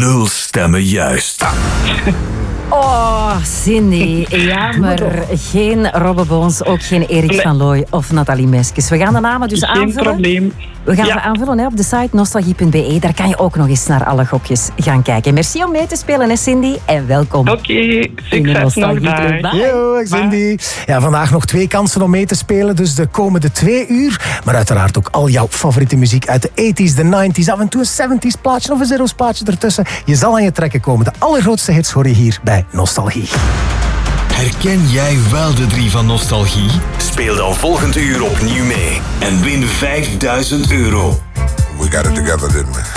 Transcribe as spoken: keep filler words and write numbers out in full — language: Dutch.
Nul stemmen juist. Oh, Cindy. Ja, maar geen Robbe Boons, ook geen Erik Nee. van Looy of Nathalie Meskes. We gaan de namen dus Geen aanvullen. probleem. We gaan Ja. ze aanvullen hè, op de site nostalgie punt be. Daar kan je ook nog eens naar alle gokjes gaan kijken. Merci om mee te spelen, hè, Cindy. En welkom. Oké, In de succes nog. nostalgie. Dag. Bye. Yo, Cindy. Ja, vandaag nog twee kansen om mee te spelen, dus de komende twee uur. Maar uiteraard ook al jouw favoriete muziek uit de tachtiger, de negentiger, af en toe een zeventigers plaatje of een zero's plaatje ertussen. Je zal aan je trekken komen. De allergrootste hits hoor je hier bij Nostalgie. Herken jij wel de drie van Nostalgie? Speel dan volgend uur opnieuw mee en win vijfduizend euro. We got it together, didn't we?